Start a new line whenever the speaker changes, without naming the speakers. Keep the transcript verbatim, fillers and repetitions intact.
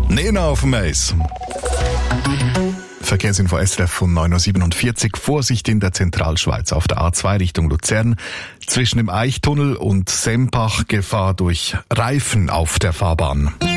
Nena auf dem Eis. Verkehrsinfo S R F von neun Uhr siebenundvierzig. Vorsicht in der Zentralschweiz auf der A zwei Richtung Luzern. Zwischen dem Eichtunnel und Sempach Gefahr durch Reifen auf der Fahrbahn.